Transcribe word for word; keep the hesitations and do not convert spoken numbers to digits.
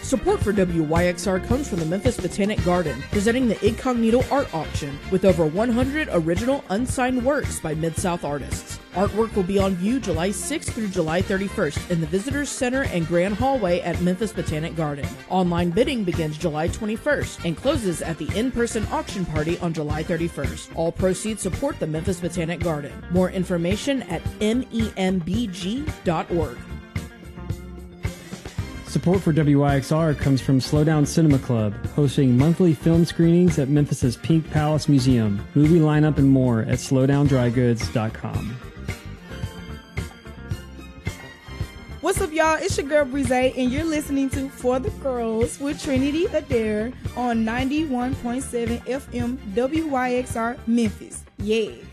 Support for W Y X R comes from the Memphis Botanic Garden, presenting the Incognito Art Auction with over one hundred original unsigned works by Mid-South artists. Artwork will be on view July sixth through July thirty-first in the Visitors Center and Grand Hallway at Memphis Botanic Garden. Online bidding begins July twenty-first and closes at the in-person auction party on July thirty-first. All proceeds support the Memphis Botanic Garden. More information at M E M B G dot org. Support for W Y X R comes from Slowdown Cinema Club, hosting monthly film screenings at Memphis's Pink Palace Museum. Movie lineup and more at slowdown dry goods dot com. What's up, y'all? It's your girl, Breeze, and you're listening to For the Girls with Trinity Adair on ninety-one point seven F M W Y X R Memphis. Yeah.